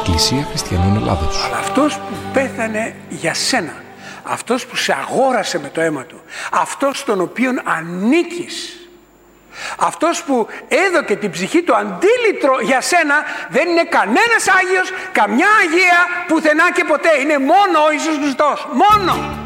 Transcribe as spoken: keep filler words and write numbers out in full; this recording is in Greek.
Εκκλησία Χριστιανών Ελλάδος. Αλλά αυτός που πέθανε για σένα, αυτός που σε αγόρασε με το αίμα του, αυτός στον οποίον ανήκεις, αυτός που έδωκε την ψυχή του αντίλητρο για σένα, δεν είναι κανένας Άγιος, καμιά Αγία, πουθενά και ποτέ. Είναι μόνο ο Ιησούς Χριστός. Μόνο.